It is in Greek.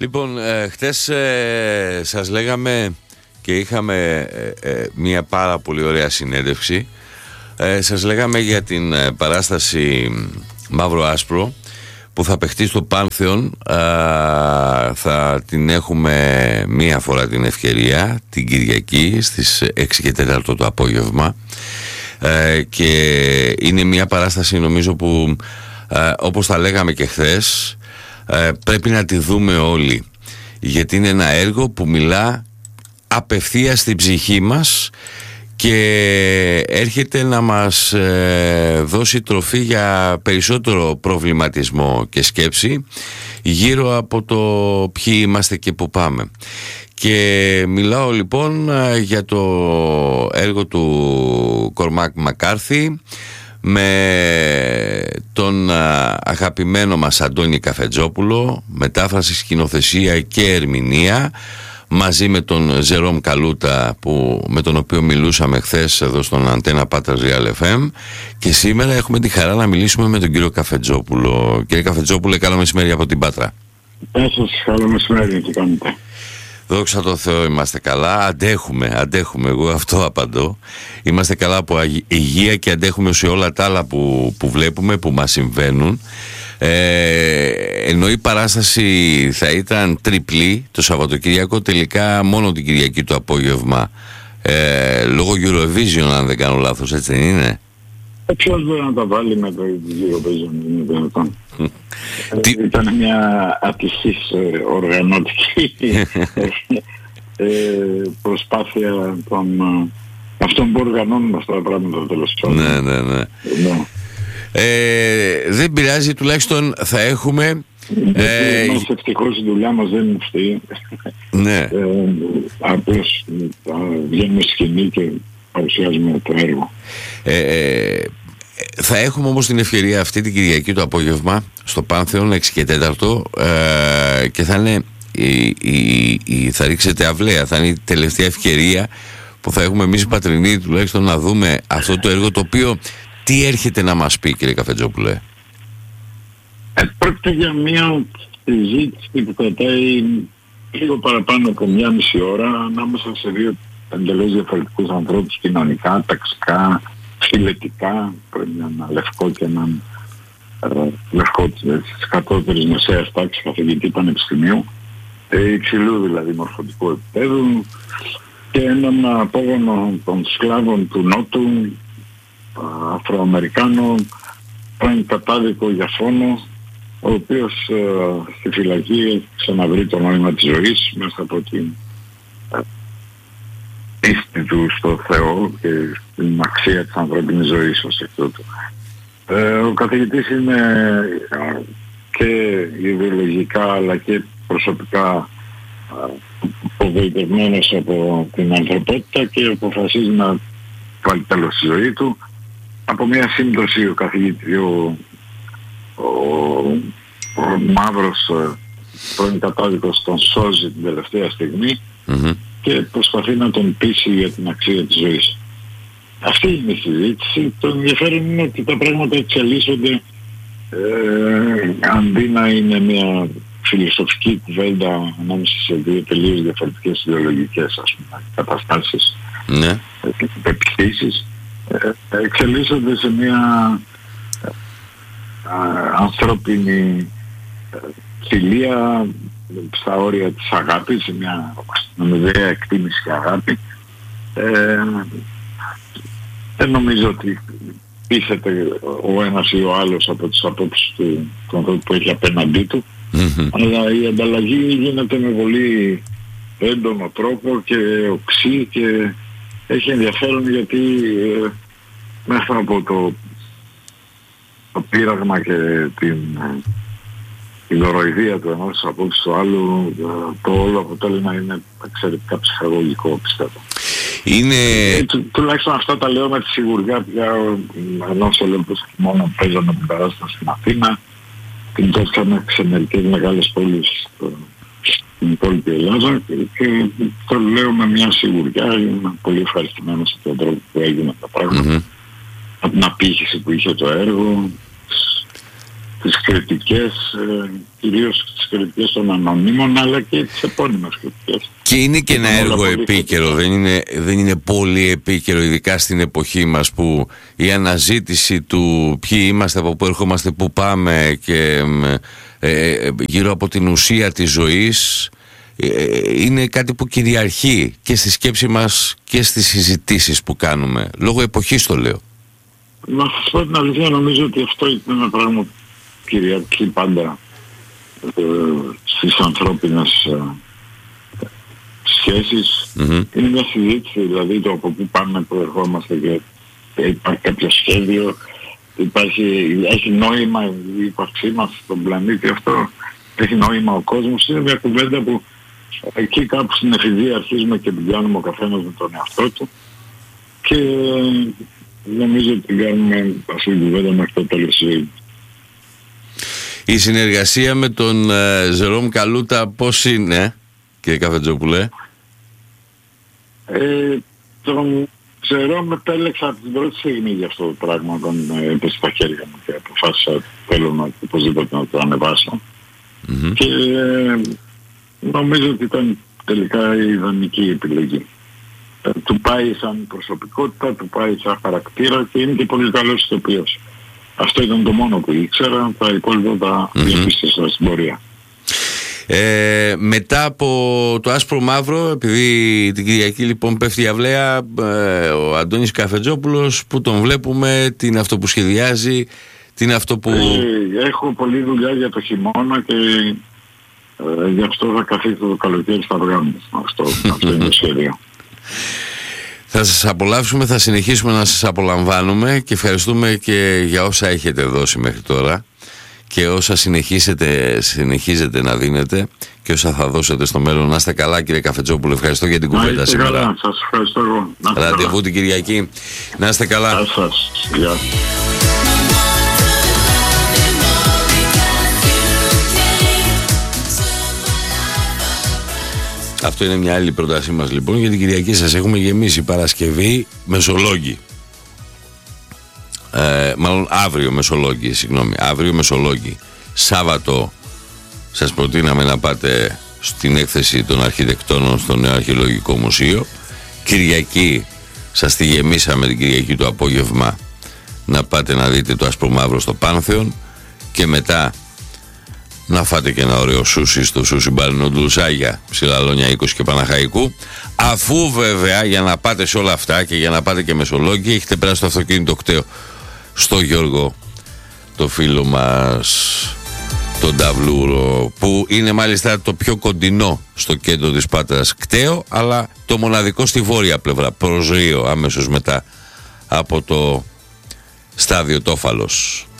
Λοιπόν, χτες σας λέγαμε και είχαμε μια πάρα πολύ ωραία συνέντευξη. Σας λέγαμε για την παράσταση Μαύρο Άσπρο που θα παιχτεί στο Πάνθεον. Θα την έχουμε μία φορά την ευκαιρία την Κυριακή στις 6 και 4 το απόγευμα, και είναι μια παράσταση νομίζω που όπως τα λέγαμε και χθες, πρέπει να τη δούμε όλοι, γιατί είναι ένα έργο που μιλά απευθείας στην ψυχή μας και έρχεται να μας δώσει τροφή για περισσότερο προβληματισμό και σκέψη γύρω από το ποιοι είμαστε και που πάμε. Και μιλάω λοιπόν για το έργο του Κορμάκ Μακάρθι με τον αγαπημένο μας Αντώνη Καφετζόπουλο, μετάφραση, σκηνοθεσία και ερμηνεία, μαζί με τον Ζερόμ Καλούτα με τον οποίο μιλούσαμε χθες εδώ στον Αντένα Πάτρας Real FM, και σήμερα έχουμε τη χαρά να μιλήσουμε με τον κύριο Καφετζόπουλο. Κύριε Καφετζόπουλε, καλό μεσημέρι από την Πάτρα. Γεια σας, καλό μεσημέρι, τι κάνετε? Δόξα τω Θεώ, είμαστε καλά, αντέχουμε, εγώ αυτό απαντώ. Είμαστε καλά από υγεία και αντέχουμε σε όλα τα άλλα που βλέπουμε, που μας συμβαίνουν. Ενώ η παράσταση θα ήταν τριπλή το Σαββατοκυριακό, τελικά μόνο την Κυριακή το απόγευμα, λόγω Eurovision, αν δεν κάνω λάθος, έτσι δεν είναι? Ποιος μπορεί να τα βάλει με το Eurovision, είναι δυνατόν? Ήταν μια ατυχής οργανωτική προσπάθεια των αυτών που οργανώνουν αυτά τα πράγματα, τέλος πάντων. Ναι. Δεν πειράζει, τουλάχιστον θα έχουμε. Είμαστε ευτυχώς, η δουλειά μας δεν είναι αυτή. Ναι. Απλώς βγαίνουμε σκηνή και παρουσιάζουμε το έργο. Θα έχουμε όμως την ευκαιρία αυτή την Κυριακή το απόγευμα στο Πάνθεον 6 και 4, και θα είναι θα ρίξετε αυλαία, θα είναι η τελευταία ευκαιρία που θα έχουμε εμείς οι πατρινοί τουλάχιστον να δούμε αυτό το έργο, το οποίο τι έρχεται να μας πει, κύριε Καφετζόπουλε? Πρόκειται για μια συζήτηση που κρατάει λίγο παραπάνω από μία μισή ώρα ανάμεσα σε δύο εντελώς διαφορετικούς ανθρώπους, κοινωνικά, ταξικά, φιλετικά, έναν λευκό και έναν λευκό της κατώτερης μεσαίας τάξης, καθηγητή πανεπιστημίου, υψηλού δηλαδή μορφωτικού επίπεδου, και έναν απόγονο των σκλάβων του Νότου, Αφροαμερικάνο, πρώην κατάδικο για φόνο, ο οποίος στη φυλακή έχει ξαναβρει το νόημα της ζωής μέσα από την πίστη του στο Θεό και την αξία της ανθρώπινης ζωής ως εκ τούτου. Ο καθηγητής είναι και ιδεολογικά αλλά και προσωπικά απογοητευμένος από την ανθρωπότητα και αποφασίζει να βάλει τέλος στη ζωή του. Από μια σύμπτωση ο καθηγητής, ο μαύρος πρώην κατάδικος, τον σώζει την τελευταία στιγμή και προσπαθεί να τον πείσει για την αξία της ζωής. Αυτή είναι η συζήτηση. Το ενδιαφέρον είναι ότι τα πράγματα εξελίσσονται, αντί να είναι μια φιλοσοφική κουβέντα ανάμεσα σε δύο τελείως διαφορετικές ιδεολογικές, ας πούμε, καταστάσεις, πεποιθήσεις, εξελίσσονται σε μια ανθρώπινη φιλία στα όρια της αγάπης, σε μια αμοιβαία εκτίμηση και αγάπη. Δεν νομίζω ότι πείθεται ο ένας ή ο άλλος από τις απόψεις του ανθρώπου που έχει απέναντί του, αλλά η ανταλλαγή γίνεται με πολύ έντονο τρόπο και οξύ και έχει ενδιαφέρον, γιατί μέσα από το πείραγμα και την δωροειδία του ενός απόψης του άλλου, το όλο αποτέλεσμα είναι εξαιρετικά ψυχαγωγικό, πιστεύω. Τουλάχιστον αυτά τα λέω με τη σιγουριά πια ενός Ολυμπούς μόνο παίζαμε την παράσταση στην Αθήνα, την δώσαμε σε μερικές μεγάλες πόλεις στην υπόλοιπη Ελλάδα, και το λέω με μια σιγουριά. Είμαι πολύ ευχαριστημένος από τον τρόπο που έγιναν τα πράγματα, από την απήχηση που είχε το έργο, τις κριτικές, κυρίως τις κριτικές των ανωνύμων, αλλά και τις επώνυμες κριτικές. Και είναι και ένα έργο επίκαιρο, δεν είναι πολύ επίκαιρο, ειδικά στην εποχή μας που η αναζήτηση του ποιοι είμαστε, από πού ερχόμαστε, πού πάμε και γύρω από την ουσία της ζωής είναι κάτι που κυριαρχεί και στη σκέψη μας και στις συζητήσεις που κάνουμε. Λόγω εποχής το λέω. Να σας πω την αλήθεια, νομίζω ότι αυτό είναι ένα πράγμα που κυριαρχεί πάντα στις ανθρώπινες σχέσεις. Είναι μια συζήτηση, δηλαδή το από πού πάμε, που ερχόμαστε και υπάρχει κάποιο σχέδιο, έχει νόημα η ύπαρξή μας στον πλανήτη αυτό, έχει νόημα ο κόσμος. Είναι μια κουβέντα που εκεί κάπου στην εφηβεία αρχίζουμε και την κάνουμε ο καθένας με τον εαυτό του και νομίζω ότι την κάνουμε αυτή την κουβέντα μέχρι το τέλος της ζωής. Η συνεργασία με τον Ζερόμ Καλούτα πώς είναι, κύριε Καφετζόπουλε? Τον Ζερόμ επέλεξα από την πρώτη στιγμή για αυτό το πράγμα όταν έπεσε στα χέρια μου και αποφάσισα θέλω οπωσδήποτε να το ανεβάσω. Και νομίζω ότι ήταν τελικά η ιδανική επιλογή. Του πάει σαν προσωπικότητα, του πάει σαν χαρακτήρα και είναι και πολύ καλός ηθοποιός. Αυτό ήταν το μόνο που ήξερα, τα υπόλοιπα τα διαπίστωσα στην πορεία. Μετά από το Άσπρο Μαύρο, επειδή την Κυριακή λοιπόν πέφτει η αυλαία, ο Αντώνης Καφετζόπουλος, που τον βλέπουμε, τι είναι αυτό που σχεδιάζει, τι είναι αυτό που... Έχω πολλή δουλειά για το χειμώνα και γι' αυτό θα καθίσω το καλοκαίρι στα αυγά μου. Αυτό είναι το σχέδιο. Θα σας απολαύσουμε, θα συνεχίσουμε να σας απολαμβάνουμε και ευχαριστούμε και για όσα έχετε δώσει μέχρι τώρα και όσα συνεχίζετε να δίνετε και όσα θα δώσετε στο μέλλον. Να είστε καλά, κύριε Καφετζόπουλο, ευχαριστώ για την κουβέντα σήμερα. Καλά, σας ευχαριστώ εγώ. Ραντεβού την Κυριακή. Να είστε καλά. Γεια σας. Γεια. Αυτό είναι μια άλλη πρότασή μας λοιπόν για την Κυριακή. Σας έχουμε γεμίσει Παρασκευή Μεσολόγγι. Μάλλον αύριο Μεσολόγγι. Σάββατο σας προτείναμε να πάτε στην έκθεση των αρχιτεκτόνων στο Νέο Αρχαιολογικό Μουσείο. Κυριακή σας τη γεμίσαμε την Κυριακή το απόγευμα να πάτε να δείτε το Άσπρο Μαύρο στο Πάνθεον και μετά να φάτε και ένα ωραίο σούσι στο Σούσι Μπαρινοντουλουσάγια, Ψηλαλόνια 20 και Παναχαϊκού. Αφού βέβαια για να πάτε σε όλα αυτά και για να πάτε και Μεσολόγγι έχετε περάσει το αυτοκίνητο κτέο στο Γιώργο, το φίλο μας, τον Ταβλούρο, που είναι μάλιστα το πιο κοντινό στο κέντρο της Πάτρας κτέο, αλλά το μοναδικό στη βόρεια πλευρά, προς Ρίο, αμέσως μετά από το στάδιο Τόφαλος.